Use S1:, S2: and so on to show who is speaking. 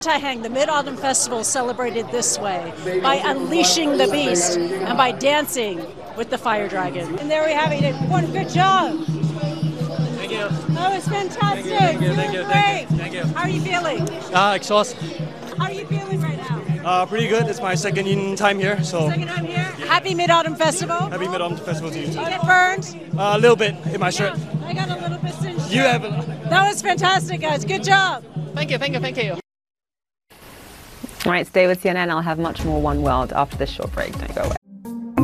S1: Tahang, the Mid-Autumn Festival, celebrated this way, by unleashing the beast and by dancing with the fire dragon. And there we have it. What a good job.
S2: Thank you.
S1: That was fantastic.
S2: Thank you.
S1: Great.
S2: Thank you.
S1: How are you feeling?
S2: Exhausted.
S1: How are you feeling right now?
S2: Pretty good. It's my second time here, so.
S1: Second time here. Happy Mid-Autumn Festival.
S2: Happy Mid-Autumn Festival to you too.
S1: Did you get burned?
S2: A little bit in my shirt.
S1: Yeah, I got a little bit singed.
S2: You have.
S1: That was fantastic, guys. Good job.
S2: Thank you.
S3: All right, stay with CNN. I'll have much more One World after this short break. Don't go away.